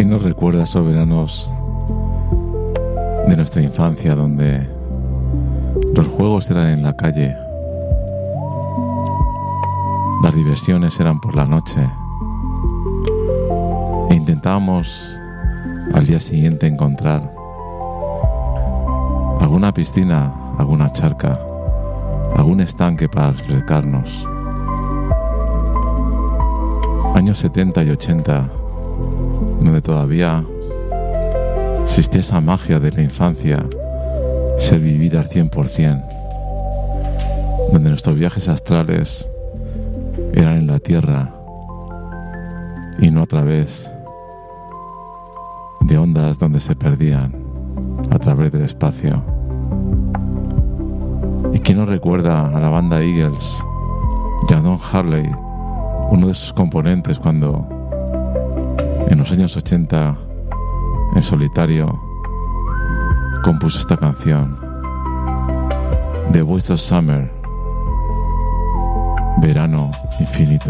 ¿Quién nos recuerda esos veranos de nuestra infancia donde los juegos eran en la calle, las diversiones eran por la noche e intentábamos al día siguiente encontrar alguna piscina, alguna charca, algún estanque para refrescarnos? Años 70 y 80, donde todavía existía esa magia de la infancia, ser vivida al 100%, donde nuestros viajes astrales eran en la Tierra y no a través de ondas donde se perdían a través del espacio. ¿Y quién nos recuerda a la banda Eagles y a Don Harley, uno de sus componentes, cuando en los años 80 en solitario compuso esta canción, The Voice of Summer, verano infinito?